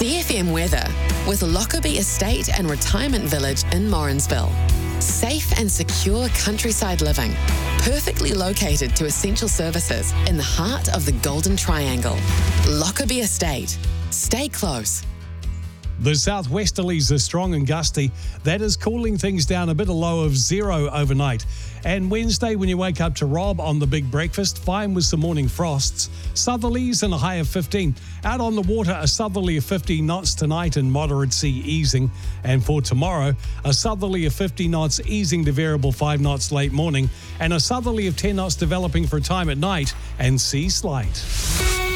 CFM weather with Lockerbie Estate and Retirement Village in Morrinsville. Safe and secure countryside living, perfectly located to essential services in the heart of the Golden Triangle. Lockerbie Estate. Stay close. The southwesterlies are strong and gusty. That is cooling things down, a bit of low of 0 overnight. And Wednesday, when you wake up to Rob on the big breakfast, fine with some morning frosts. Southerlies and a high of 15. Out on the water, a southerly of 15 knots tonight and moderate sea easing. And for tomorrow, a southerly of 50 knots easing to variable 5 knots late morning. And a southerly of 10 knots developing for a time at night and sea slight.